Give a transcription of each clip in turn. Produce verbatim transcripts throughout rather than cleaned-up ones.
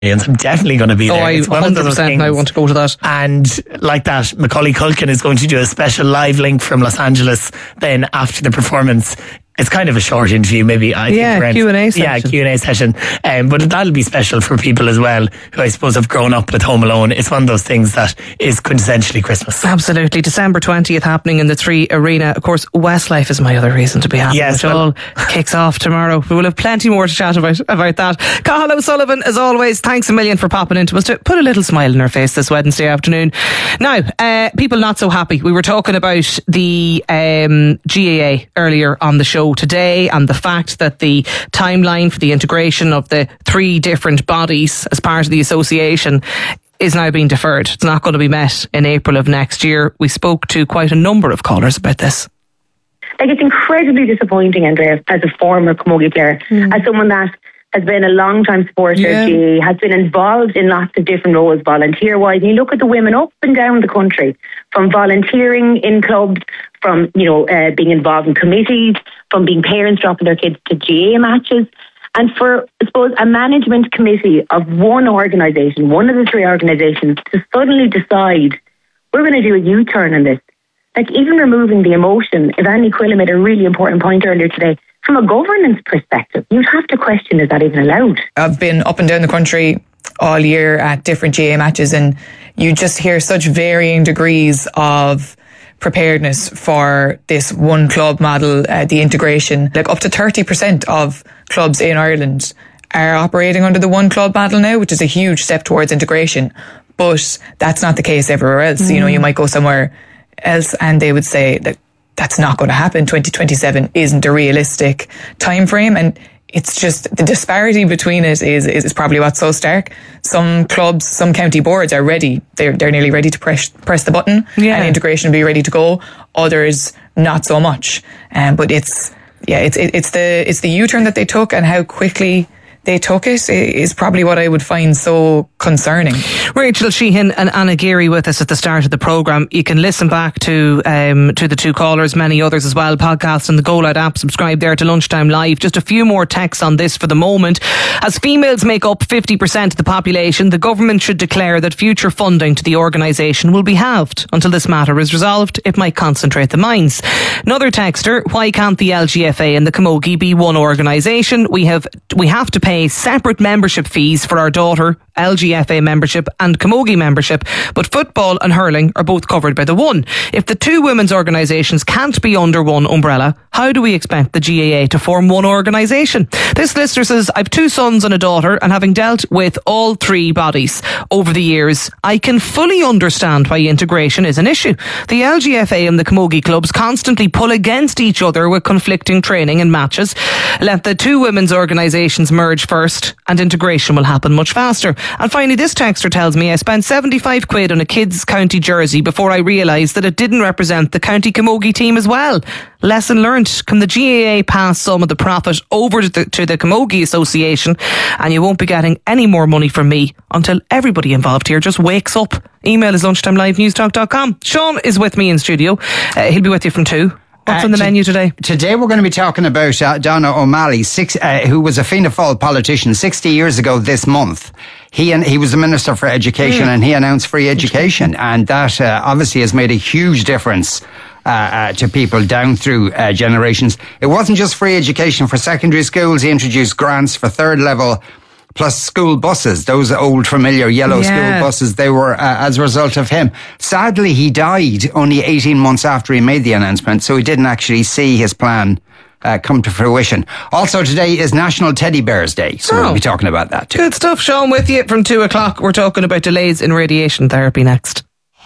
And I'm definitely going to be there. Oh, I it's one hundred percent I want to go to that. And like that, Macaulay Culkin is going to do a special live link from Los Angeles then after the performance. It's kind of a short interview, maybe. I yeah, think Q and A session. Yeah, Q and A session. Um, but that'll be special for people as well who I suppose have grown up with Home Alone. It's one of those things that is quintessentially Christmas. Absolutely. December twentieth happening in the Three Arena. Of course, Westlife is my other reason to be happy. Yes, which well, all kicks off tomorrow. We will have plenty more to chat about, about that. Cathal O'Sullivan, as always, thanks a million for popping into us to put a little smile in her face this Wednesday afternoon. Now, uh, people not so happy. We were talking about the um, G A A earlier on the show today, and the fact that the timeline for the integration of the three different bodies as part of the association is now being deferred. It's not going to be met in April of next year. We spoke to quite a number of callers about this. Like, it's incredibly disappointing, Andrea, as a former camogie player, mm. as someone that has been a long-time supporter yeah. of G A A, has been involved in lots of different roles volunteer-wise. And you look at the women up and down the country, from volunteering in clubs, from, you know, uh, being involved in committees, from being parents dropping their kids to G A A matches. And for, I suppose, a management committee of one organisation, one of the three organisations, to suddenly decide, we're going to do a U-turn on this. Like, even removing the emotion, Ivani Quilla made a really important point earlier today. From a governance perspective, you'd have to question, is that even allowed? I've been up and down the country all year at different G A A matches, and you just hear such varying degrees of preparedness for this one club model, uh, the integration. Like, up to thirty percent of clubs in Ireland are operating under the one club model now, which is a huge step towards integration. But that's not the case everywhere else. Mm. You know, you might go somewhere else and they would say that that's not going to happen. twenty twenty-seven isn't a realistic time frame, and it's just the disparity between it is is probably what's so stark. Some clubs, some county boards are ready; they're they're nearly ready to press press the button, yeah. and integration will be ready to go. Others not so much. Um, but it's yeah, it's it, it's the it's the U-turn that they took and how quickly they took it is probably what I would find so concerning. Rachel Sheehan and Anna Geary with us at the start of the programme. You can listen back to um, to the two callers, many others as well, podcasts on the Go Loud app. Subscribe there to Lunchtime Live. Just a few more texts on this for the moment. As females make up fifty percent of the population, the government should declare that future funding to the organisation will be halved. Until this matter is resolved, it might concentrate the minds. Another texter, why can't the L G F A and the Camogie be one organisation? We have we have to pay separate membership fees for our daughter L G F A membership and Camogie membership, but football and hurling are both covered by the one. If the two women's organisations can't be under one umbrella, how do we expect the G A A to form one organisation? This listener says, I've two sons and a daughter, and having dealt with all three bodies over the years, I can fully understand why integration is an issue. The L G F A and the Camogie clubs constantly pull against each other with conflicting training and matches. Let the two women's organisations merge first and integration will happen much faster. And finally, this texter tells me I spent seventy-five quid on a kids' county jersey before I realised that it didn't represent the county Camogie team as well. Lesson learnt. Can the G A A pass some of the profit over to the, to the Camogie Association, and you won't be getting any more money from me until everybody involved here just wakes up. Email is lunchtime live news talk dot com. Sean is with me in studio. Uh, he'll be with you from two. What's uh, on the t- menu today? Today we're going to be talking about uh, Donna O'Malley, six, uh, who was a Fianna Fáil politician sixty years ago this month. He and he was the Minister for Education, mm. and he announced free education, and that uh, obviously has made a huge difference uh, uh, to people down through uh, generations. It wasn't just free education for secondary schools. He introduced grants for third level, plus school buses, those old familiar yellow yeah. school buses. They were uh, as a result of him. Sadly, he died only eighteen months after he made the announcement, so he didn't actually see his plan uh, come to fruition. Also today is National Teddy Bears Day, so oh. we'll be talking about that too. Good stuff. Sean with you from two o'clock. We're talking about delays in radiation therapy next.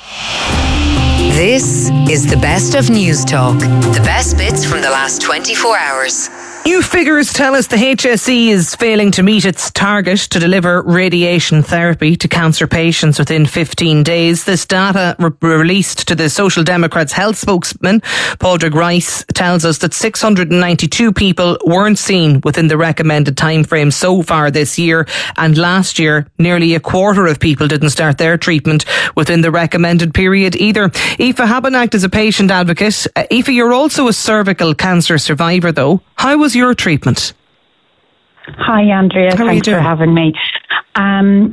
This is the best of News Talk. The best bits from the last twenty-four hours. New figures tell us the H S E is failing to meet its target to deliver radiation therapy to cancer patients within fifteen days. This data re- released to the Social Democrats health spokesman, Padraig Rice, tells us that six hundred ninety-two people weren't seen within the recommended time frame so far this year, and last year nearly a quarter of people didn't start their treatment within the recommended period either. Aoife Habenacht is a patient advocate. Uh, Aoife, you're also a cervical cancer survivor though. How was your treatment? Hi, Andrea. How are you Thanks doing? for having me. Um,